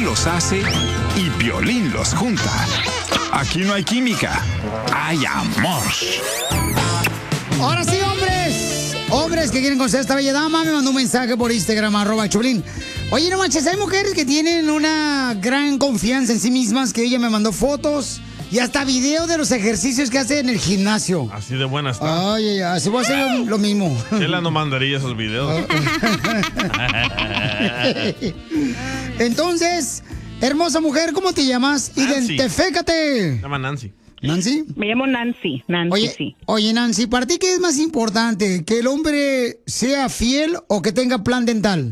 los hace y Piolín los junta. Aquí no hay química, hay amor. Ahora sí, hombres. Hombres que quieren conocer a esta bella dama, me mandó un mensaje por Instagram, @Choplin. Oye, no manches, hay mujeres que tienen una gran confianza en sí mismas, que ella me mandó fotos y hasta video de los ejercicios que hace en el gimnasio. Así de buena está. Ay, así voy a hacer lo mismo. Chela no mandaría esos videos. Entonces, hermosa mujer, ¿cómo te llamas? Nancy. Identifícate. Se llama Nancy. ¿Nancy? Me llamo Nancy. Oye, Nancy, ¿para ti qué es más importante? ¿Que el hombre sea fiel o que tenga plan dental?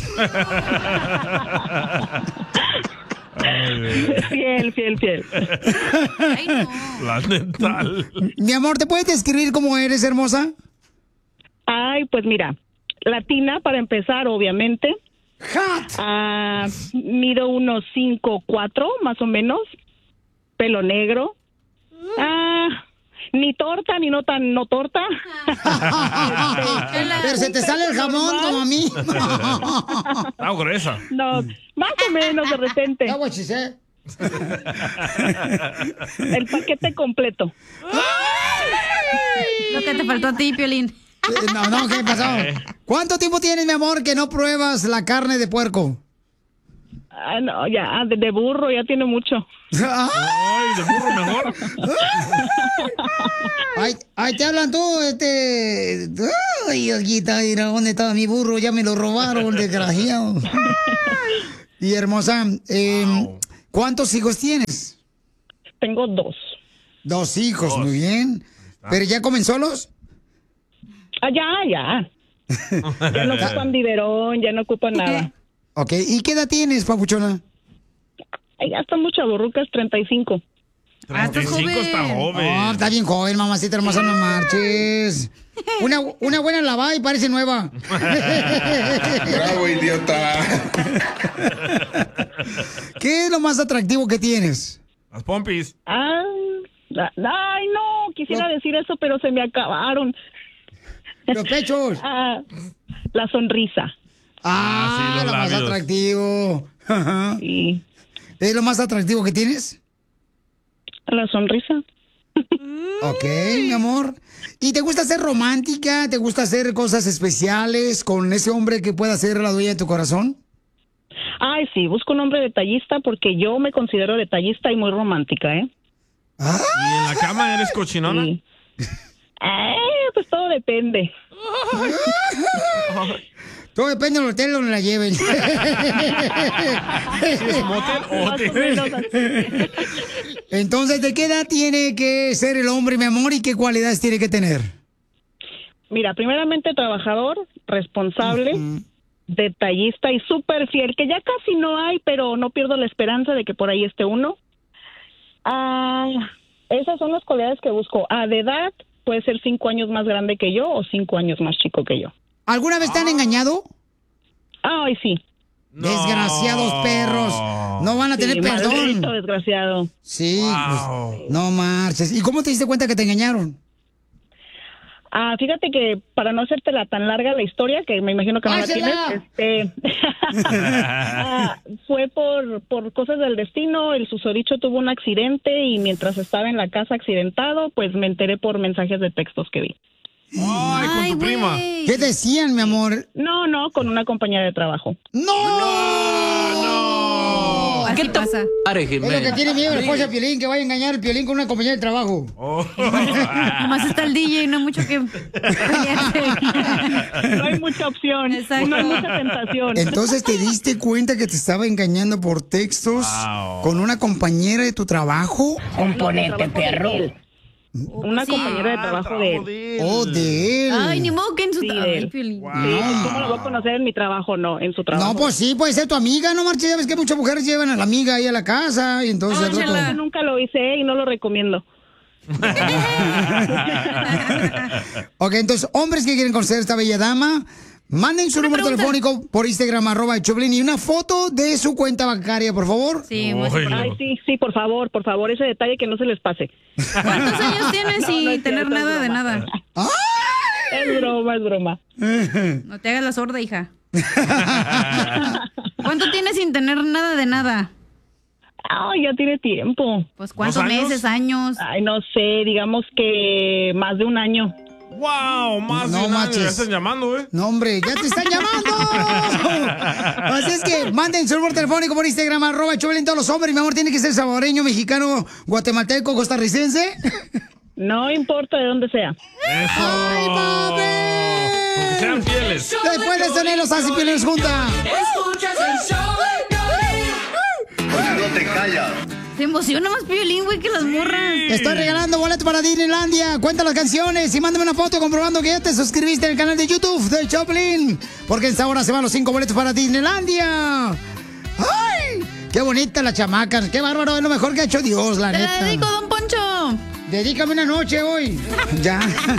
Fiel. Ay, no. Plan dental. Mi amor, ¿te puedes describir cómo eres, hermosa? Ay, pues mira, latina para empezar, obviamente. Mido unos 5'4", más o menos. Pelo negro. Ni torta, ni no tan no torta. Pero se te sale el jamón como a mí. Está gruesa. No, más o menos de repente. El paquete completo. Lo que te faltó a ti, Piolín. No, ¿qué pasó? ¿Cuánto tiempo tienes, mi amor, que no pruebas la carne de puerco? No, ya, de burro ya tiene mucho. Ay, de burro mejor. Ay, te hablan tú, Ay, Olguita, mira, ¿dónde estaba mi burro? Ya me lo robaron, desgraciado. Y hermosa, ¿cuántos hijos tienes? Tengo 2. 2 hijos, muy bien. ¿Pero ya comen solos? Ya. Ya no ocupan biberón, ya no ocupan nada. Ok, ¿y qué edad tienes, papuchona? Ya están muy chavorrucas, 35. 35 está joven. Oh, está bien joven, mamacita hermosa, no marches. Una buena lavada y parece nueva. Bravo, idiota. ¿Qué es lo más atractivo que tienes? Las pompis. Ay, no, quisiera decir eso, pero se me acabaron. Los pechos. La sonrisa. Sí, lo más atractivo. Sí. ¿Es lo más atractivo que tienes? La sonrisa. Ok, mi amor. ¿Y te gusta ser romántica? ¿Te gusta hacer cosas especiales con ese hombre que pueda ser la dueña de tu corazón? Ay, sí, busco un hombre detallista porque yo me considero detallista y muy romántica, ¿eh? ¿Y en la cama eres cochinona? Sí. Pues todo depende. Todo depende del hotel donde la lleven. ¿Es motel o hotel? Entonces, ¿de qué edad tiene que ser el hombre, mi amor, y qué cualidades tiene que tener? Mira, primeramente trabajador, responsable, detallista y súper fiel, que ya casi no hay, pero no pierdo la esperanza de que por ahí esté uno. Esas son las cualidades que busco. De edad, puede ser 5 años más grande que yo o 5 años más chico que yo. ¿Alguna vez te han engañado? Ay, sí. No. Desgraciados perros. No van a tener perdón. Maldito desgraciado. Sí, pues, no marches. ¿Y cómo te diste cuenta que te engañaron? Fíjate que para no hacértela tan larga la historia, que me imagino que no la tienes, fue por cosas del destino. El susodicho tuvo un accidente y mientras estaba en la casa accidentado, pues me enteré por mensajes de textos que vi. Ay, con tu prima. ¿Qué decían, mi amor? No, con una compañera de trabajo. ¡No! ¿Qué pasa? Es lo que tiene miedo la esposa de Piolín, que vaya a engañar al Piolín con una compañera de trabajo. Nomás está el DJ, no hay mucho que... No hay mucha opción. Exacto. No hay mucha tentación. Entonces, ¿te diste cuenta que te estaba engañando por textos con una compañera de tu trabajo? Componente, perro. Una compañera de trabajo de él. De él. Ay, ni modo que en su trabajo. ¿Cómo lo voy a conocer en mi trabajo? No, en su trabajo. No, pues sí, puede ser tu amiga, no marches. Ya ves que muchas mujeres llevan a la amiga ahí a la casa y entonces... Yo nunca lo hice y no lo recomiendo. Ok, entonces, hombres que quieren conocer a esta bella dama, manden su número telefónico por Instagram, @Choplin, y una foto de su cuenta bancaria, por favor. Sí, sí, por favor, ese detalle que no se les pase. ¿Cuántos años tienes sin tener nada de nada? Es broma. No te hagas la sorda, hija. ¿Cuánto tienes sin tener nada de nada? Ay, ya tiene tiempo. Pues ¿cuántos ¿2 años? meses, años? Ay, no sé, digamos que más de un año. ¡Wow! Más No de un año. manches. Ya están llamando, ¿eh? No, hombre, ya te están llamando. Así es que manden su número telefónico por Instagram, @Choplin, todos los hombres. Mi amor, tiene que ser salvadoreño, mexicano, guatemalteco, costarricense. No importa de dónde sea. ¡Eso! ¡Ay, Porque papi! sean fieles. Después de eso, los hace Piolín junta. Escuchas el show de Piolín. Porque no te callas. Se emociona más Piolín, güey, que las morras. Estoy regalando boletos para Disneylandia. Cuenta las canciones y mándame una foto comprobando que ya te suscribiste al canal de YouTube de Choplin. Porque en esta hora se van los 5 boletos para Disneylandia. ¡Ay! ¡Qué bonita la chamaca! ¡Qué bárbaro! Es lo mejor que ha hecho Dios, la Te neta. la dedico, don Poncho. Dedícame una noche hoy. Ya.